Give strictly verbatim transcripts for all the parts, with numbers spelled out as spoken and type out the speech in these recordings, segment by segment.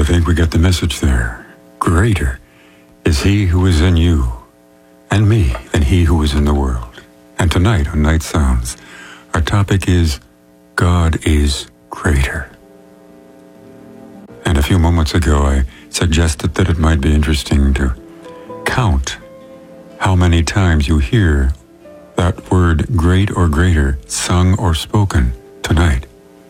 think we get the message there. Greater is he who is in you and me than he who is in the world. And tonight on Night Sounds, our topic is God is greater. And a few moments ago, I suggested that it might be interesting to count how many times you hear that word great or greater sung or spoken tonight.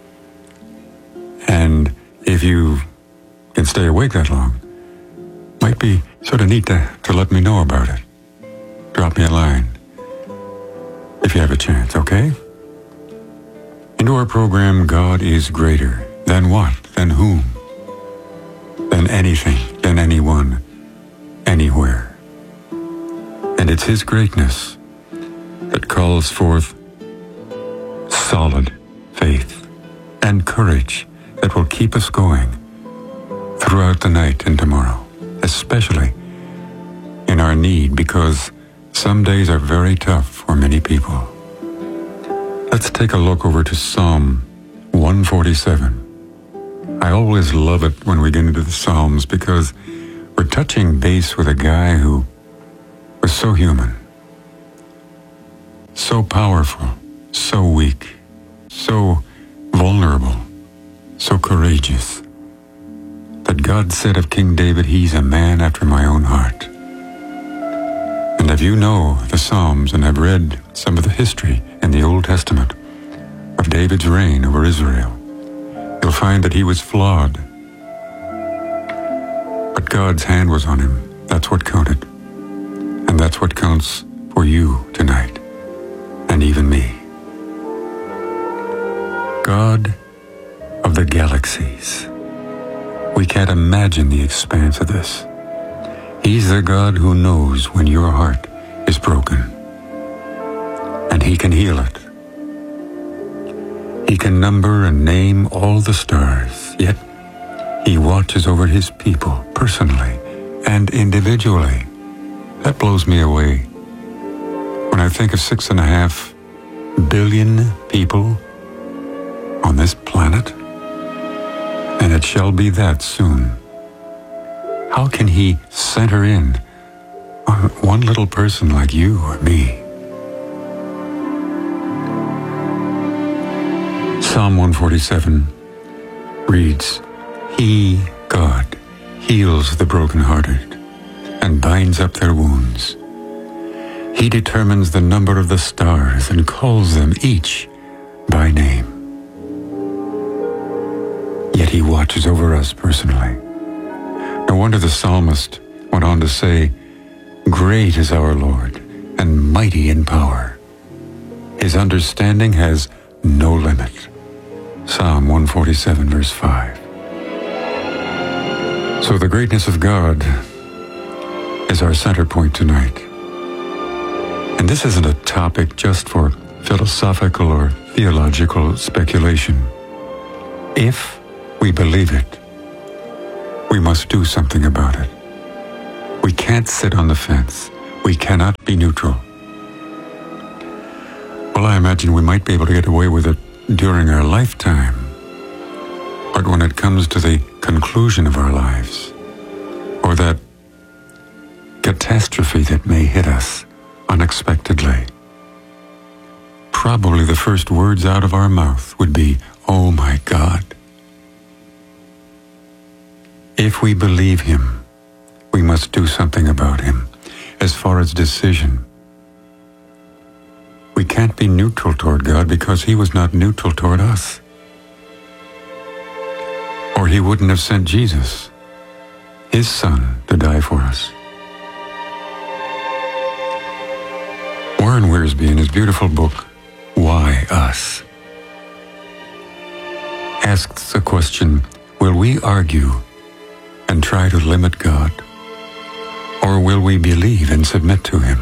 And if you can stay awake that long, might be sort of neat to, to let me know about it. Drop me a line if you have a chance, okay? Into our program, God is greater. Than what? Than whom? Than anything, than anyone, anywhere. And it's his greatness that calls forth solid faith and courage that will keep us going throughout the night and tomorrow, especially in our need, because some days are very tough for many people. Let's take a look over to Psalm one forty-seven. I always love it when we get into the Psalms because we're touching base with a guy who was so human, so powerful, so weak, so vulnerable, so courageous, that God said of King David, he's a man after my own heart. And if you know the Psalms and have read some of the history in the Old Testament of David's reign over Israel, you'll find that he was flawed. But God's hand was on him. That's what counted. And that's what counts for you tonight, and even me. God of the galaxies. We can't imagine the expanse of this. He's the God who knows when your heart is broken, and he can heal it. He can number and name all the stars, yet he watches over his people personally and individually. That blows me away. When I think of six and a half billion people on this planet, and it shall be that soon, how can he center in on one little person like you or me? Psalm one forty-seven reads, He, God, heals the brokenhearted and binds up their wounds. He determines the number of the stars and calls them each by name. Yet he watches over us personally. No wonder the psalmist went on to say, Great is our Lord and mighty in power. His understanding has no limit. Psalm one forty-seven, verse five. So the greatness of God is our center point tonight. And this isn't a topic just for philosophical or theological speculation. If we believe it, we must do something about it. We can't sit on the fence. We cannot be neutral. Well, I imagine we might be able to get away with it during our lifetime. But when it comes to the conclusion of our lives, or that catastrophe that may hit us unexpectedly, probably the first words out of our mouth would be, oh my God. If we believe him, we must do something about him. As far as decision, we can't be neutral toward God because he was not neutral toward us. Or he wouldn't have sent Jesus, his son, to die for us. Warren Wiersbe, in his beautiful book, Why Us?, asks the question, will we argue and try to limit God? Or will we believe and submit to him?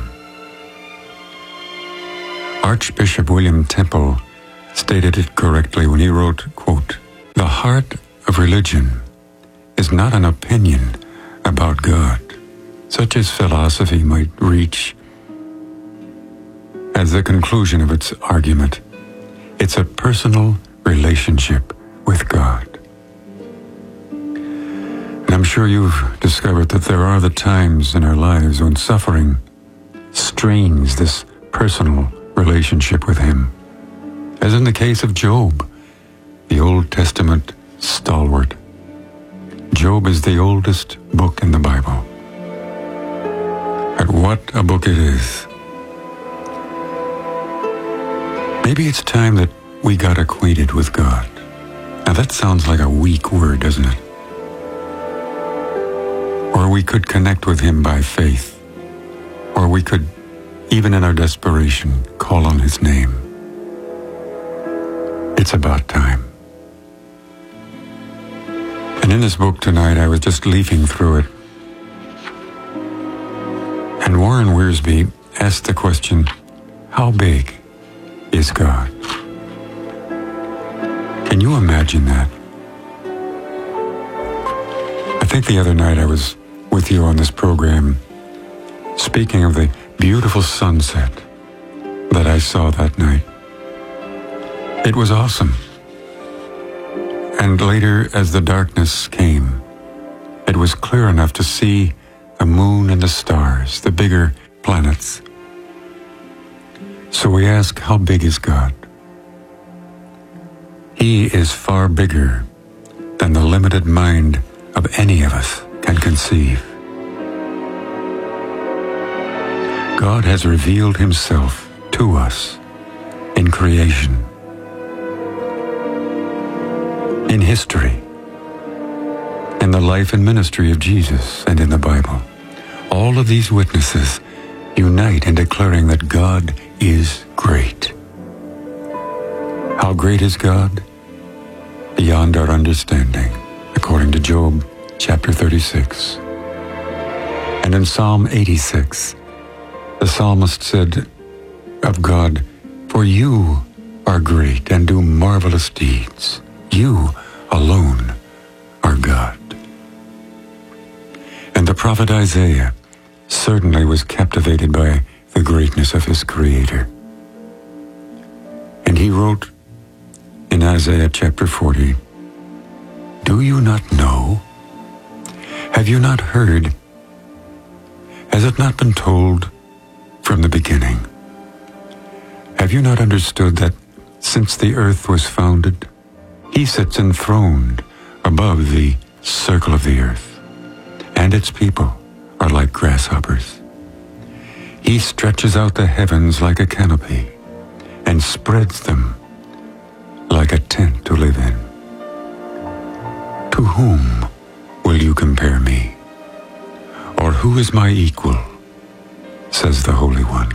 Archbishop William Temple stated it correctly when he wrote, quote, the heart of religion is not an opinion about God, such as philosophy might reach as the conclusion of its argument. It's a personal relationship with God. sure you've discovered that there are the times in our lives when suffering strains this personal relationship with Him. As in the case of Job, the Old Testament stalwart. Job is the oldest book in the Bible. But what a book it is. Maybe it's time that we got acquainted with God. Now that sounds like a weak word, doesn't it? Or we could connect with Him by faith. Or we could, even in our desperation, call on His name. It's about time. And in this book tonight, I was just leafing through it. And Warren Wiersbe asked the question, how big is God? Can you imagine that? I think the other night I was with you on this program speaking of the beautiful sunset that I saw that night. It was awesome. And later, as the darkness came, it was clear enough to see the moon and the stars, the bigger planets. So we ask, how big is God? He is far bigger than the limited mind of any of us can conceive. God has revealed Himself to us in creation, in history, in the life and ministry of Jesus, and in the Bible. All of these witnesses unite in declaring that God is great. How great is God? Beyond our understanding, according to Job chapter thirty-six. And in Psalm eighty-six, the psalmist said of God, "For you are great and do marvelous deeds. You alone are God." And the prophet Isaiah certainly was captivated by the greatness of his Creator. And he wrote in Isaiah chapter forty, "Do you not know? Have you not heard? Has it not been told from the beginning? Have you not understood that since the earth was founded, He sits enthroned above the circle of the earth, and its people are like grasshoppers? He stretches out the heavens like a canopy and spreads them like a tent to live in. To whom will you compare me? Or who is my equal? Says the Holy One.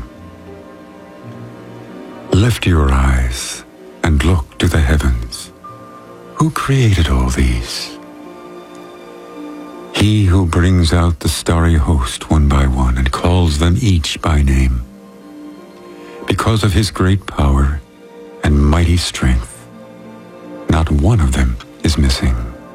Lift your eyes and look to the heavens. Who created all these? He who brings out the starry host one by one and calls them each by name. Because of His great power and mighty strength, not one of them is missing.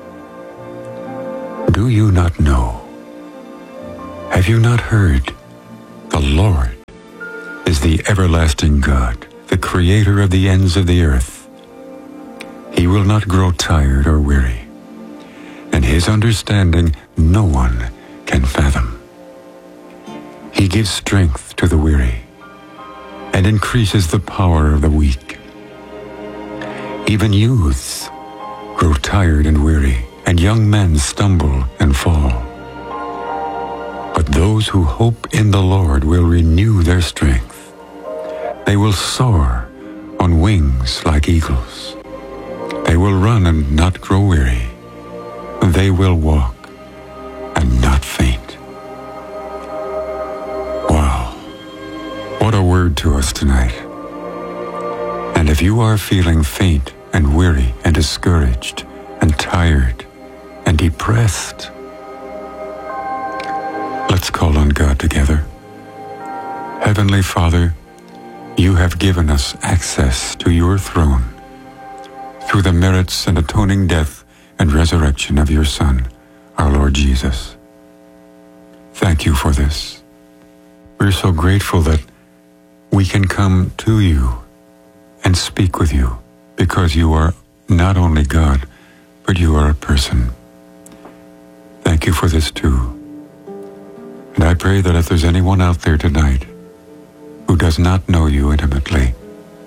Do you not know? Have you not heard? The Lord is the everlasting God, the Creator of the ends of the earth. He will not grow tired or weary, and His understanding no one can fathom. He gives strength to the weary and increases the power of the weak. Even youths grow tired and weary, and young men stumble and fall. But those who hope in the Lord will renew their strength. They will soar on wings like eagles. They will run and not grow weary. They will walk and not faint. Wow, what a word to us tonight. And if you are feeling faint and weary and discouraged and tired and depressed, let's call on God together. Heavenly Father, You have given us access to Your throne through the merits and atoning death and resurrection of Your Son, our Lord Jesus. Thank You for this. We're so grateful that we can come to You and speak with You, because You are not only God, but You are a person. Thank thank you for this too. And I pray that if there's anyone out there tonight who does not know you intimately,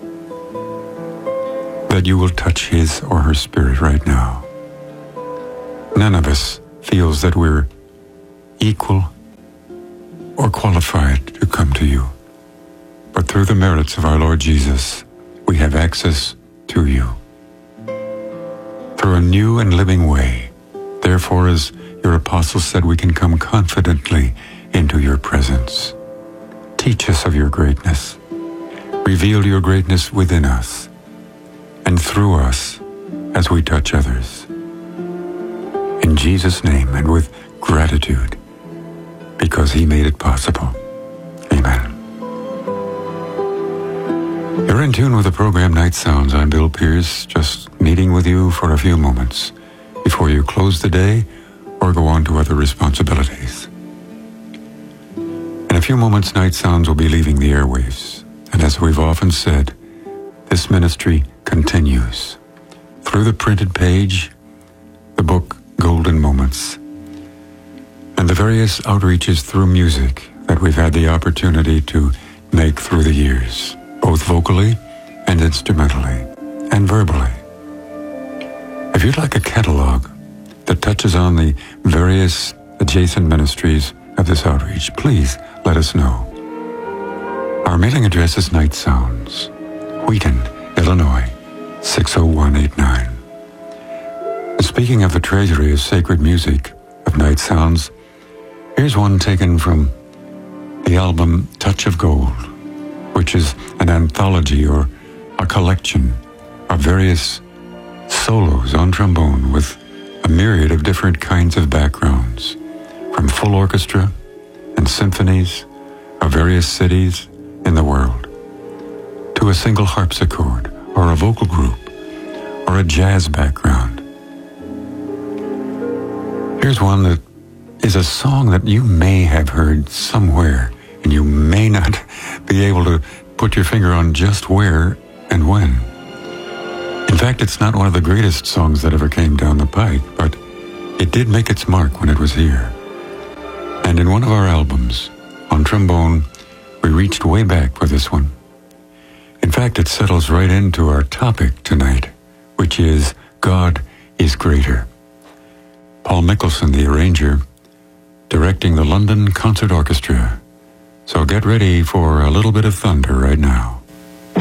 that you will touch his or her spirit right now. None of us feels that we're equal or qualified to come to you. But through the merits of our Lord Jesus, we have access to you through a new and living way. Therefore, as your apostle said, we can come confidently into your presence. Teach us of your greatness. Reveal your greatness within us and through us as we touch others. In Jesus' name, and with gratitude, because he made it possible. Amen. You're in tune with the program Night Sounds. I'm Bill Pierce, just meeting with you for a few moments before you close the day or go on to other responsibilities. In a few moments, Night Sounds will be leaving the airwaves. And as we've often said, this ministry continues. Through the printed page, the book Golden Moments, and the various outreaches through music that we've had the opportunity to make through the years, both vocally and instrumentally and verbally. If you'd like a catalog that touches on the various adjacent ministries of this outreach, please let us know. Our mailing address is Night Sounds, Wheaton, Illinois, six oh one eight nine. And speaking of the treasury of sacred music of Night Sounds, here's one taken from the album Touch of Gold, which is an anthology or a collection of various solos on trombone with a myriad of different kinds of backgrounds, from full orchestra and symphonies of various cities in the world, to a single harpsichord or a vocal group or a jazz background. Here's one that is a song that you may have heard somewhere, and you may not be able to put your finger on just where and when. In fact, it's not one of the greatest songs that ever came down the pike, but it did make its mark when it was here. And in one of our albums, on trombone, we reached way back for this one. In fact, it settles right into our topic tonight, which is God is Greater. Paul Mickelson, the arranger, directing the London Concert Orchestra. So get ready for a little bit of thunder right now.